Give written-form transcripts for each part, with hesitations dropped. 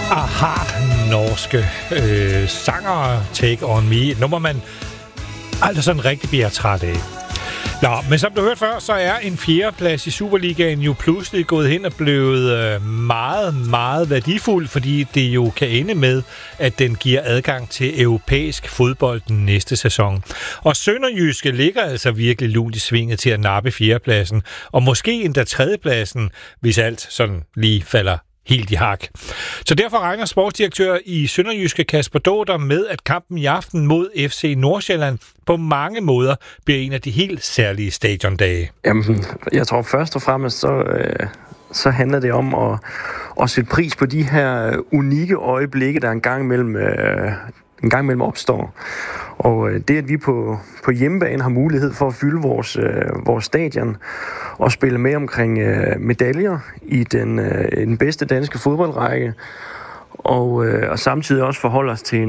Norske sanger Take On Me. Et nummer, man aldrig sådan rigtig bliver træt af. Nå, men som du hørte før, så er en 4. plads i Superligaen jo pludselig gået hen og blevet meget, meget værdifuld, fordi det jo kan ende med, at den giver adgang til europæisk fodbold den næste sæson. Og Sønderjyske ligger altså virkelig lunt i svinget til at nappe 4. pladsen, og måske endda 3. pladsen, hvis alt sådan lige falder helt i hak. Så derfor regner sportsdirektør i Sønderjyske Kasper Dåder med, at kampen i aften mod FC Nordsjælland på mange måder bliver en af de helt særlige stadiondage. Jamen, jeg tror først og fremmest, så handler det om at sætte pris på de her unikke øjeblikke, der en gang imellem opstår. Og det, at vi på hjemmebane har mulighed for at fylde vores stadion og spille med omkring medaljer i den bedste danske fodboldrække, og samtidig også forholde os til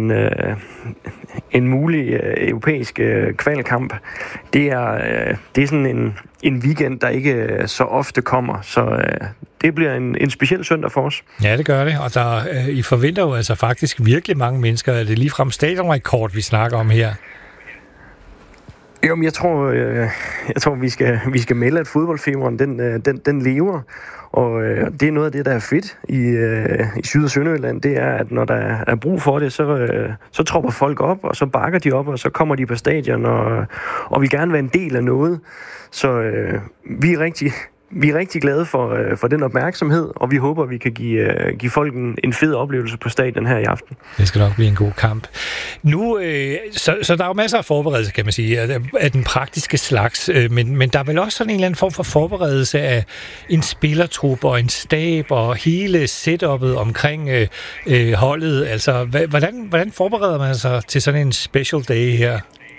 en mulig europæisk kvalkamp, det er sådan en weekend, der ikke så ofte kommer. Så det bliver en speciel søndag for os. Ja, det gør det. Og I forventer jo altså faktisk virkelig mange mennesker. Er det ligefrem stadionrekord, vi snakker om her? Jo, men jeg tror vi skal melde, at fodboldfeberen, den lever. Og det er noget af det, der er fedt i Syd- og Sønderjylland, det er, at når der er brug for det, så tropper folk op, og så bakker de op, og så kommer de på stadion, og vil gerne være en del af noget. Så vi er rigtig glade for den opmærksomhed, og vi håber, at vi kan give folk en fed oplevelse på stadion her i aften. Det skal nok blive en god kamp. Nu, så der er jo masser af forberedelse, kan man sige, af den praktiske slags, men der er vel også sådan en eller anden form for forberedelse af en spillertrup og en stab og hele setupet omkring holdet. Altså, hvordan forbereder man sig til sådan en special day her?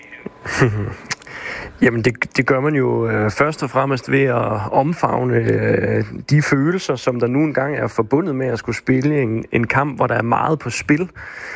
Jamen, det gør man jo først og fremmest ved at omfavne de følelser, som der nu engang er forbundet med at skulle spille en kamp, hvor der er meget på spil.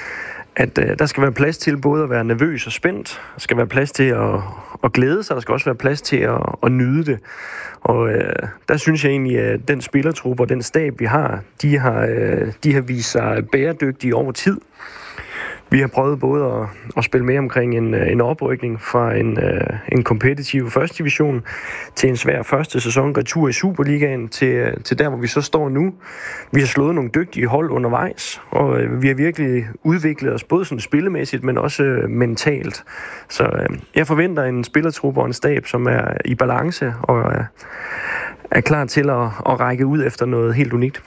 At der skal være plads til både at være nervøs og spændt, der skal være plads til at glæde sig, der skal også være plads til at nyde det. Og der synes jeg egentlig, at den spillertruppe og den stab, vi har, de har vist sig bæredygtige over tid. Vi har prøvet både at spille med omkring en oprykning fra en kompetitiv første division til en svær første sæson retur i Superligaen til der, hvor vi så står nu. Vi har slået nogle dygtige hold undervejs, og vi har virkelig udviklet os både sådan spillemæssigt, men også mentalt. Så jeg forventer en spillertruppe og en stab, som er i balance og er klar til at række ud efter noget helt unikt.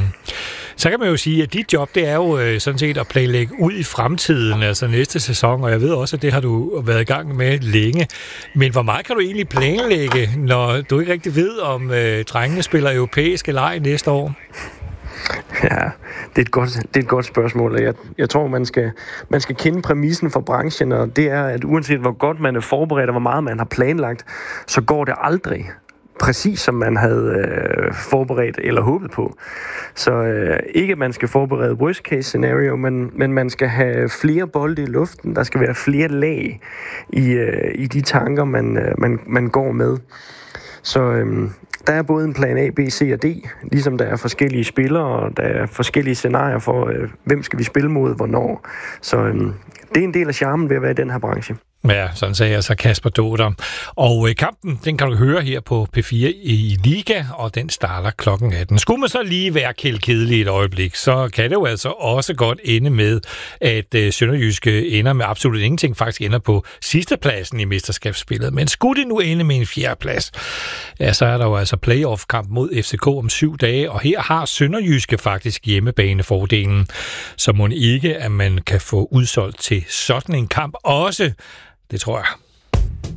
Så kan man jo sige, at dit job, det er jo sådan set at planlægge ud i fremtiden, altså næste sæson, og jeg ved også, at det har du været i gang med længe. Men hvor meget kan du egentlig planlægge, når du ikke rigtig ved, om drengene spiller europæisk eller ej næste år? Ja, det er et godt spørgsmål. Jeg tror, man skal kende præmissen for branchen, og det er, at uanset hvor godt man er forberedt og hvor meget man har planlagt, så går det aldrig præcis som man havde forberedt eller håbet på. Så ikke at man skal forberede worst case scenario, men man skal have flere bolde i luften. Der skal være flere lag i de tanker, man går med. Så der er både en plan A, B, C og D, ligesom der er forskellige spillere, og der er forskellige scenarier for, hvem skal vi spille mod, hvornår. Så det er en del af charmen ved at være i den her branche. Ja, sådan sagde jeg så Kasper Dåder. Og kampen, den kan du høre her på P4 i Liga, og den starter klokken 18. Skulle man så lige være kedelig et øjeblik, så kan det jo altså også godt ende med, at Sønderjyske ender med absolut ingenting, faktisk ender på sidste pladsen i mesterskabsspillet. Men skulle det nu ende med en 4. plads, ja, så er der jo altså playoff-kamp mod FCK om 7 dage, og her har Sønderjyske faktisk hjemmebanefordelen. Så må ikke, at man kan få udsolgt til sådan en kamp også. Det tror jeg.